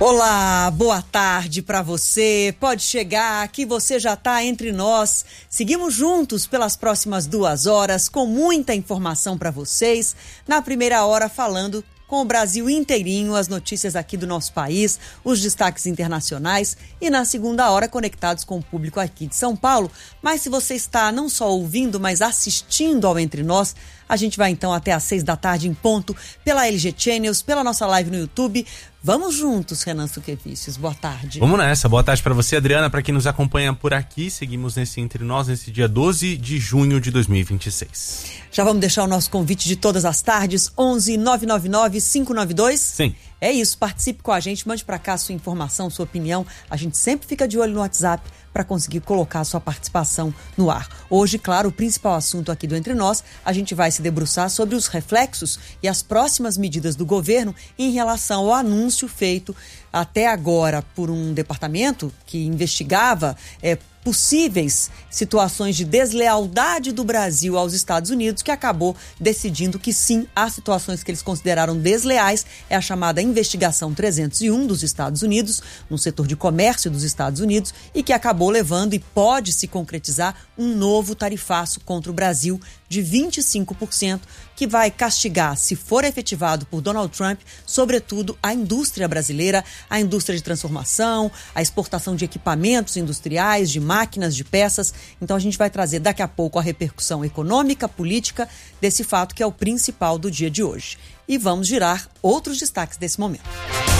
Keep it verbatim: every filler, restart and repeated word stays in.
Olá, boa tarde para você. Pode chegar, que você já está entre nós. Seguimos juntos pelas próximas duas horas com muita informação para vocês. Na primeira hora falando com o Brasil inteirinho, as notícias aqui do nosso país, os destaques internacionais, e na segunda hora conectados com o público aqui de São Paulo. Mas se você está não só ouvindo, mas assistindo ao Entre Nós, a gente vai então até às seis da tarde em ponto pela L G Channels, pela nossa live no YouTube. Vamos juntos, Renan Suquevicius. Boa tarde. Vamos nessa. Boa tarde para você, Adriana, para quem nos acompanha por aqui. Seguimos nesse Entre Nós nesse dia doze de junho de dois mil e vinte e seis. Já vamos deixar o nosso convite de todas as tardes, onze nove nove nove cinco nove dois. Sim. É isso, participe com a gente, mande para cá sua informação, sua opinião. A gente sempre fica de olho no WhatsApp para conseguir colocar a sua participação no ar. Hoje, claro, o principal assunto aqui do Entre Nós, a gente vai se debruçar sobre os reflexos e as próximas medidas do governo em relação ao anúncio feito até agora por um departamento que investigava é, possíveis situações de deslealdade do Brasil aos Estados Unidos, que acabou decidindo que sim, há situações que eles consideraram desleais. É a chamada investigação trezentos e um dos Estados Unidos, no setor de comércio dos Estados Unidos, e que acabou levando e pode se concretizar um novo tarifaço contra o Brasil de vinte e cinco por cento, que vai castigar, se for efetivado por Donald Trump, sobretudo a indústria brasileira, a indústria de transformação, a exportação de equipamentos industriais, de máquinas, de peças. Então a gente vai trazer daqui a pouco a repercussão econômica, política desse fato que é o principal do dia de hoje. E vamos girar outros destaques desse momento.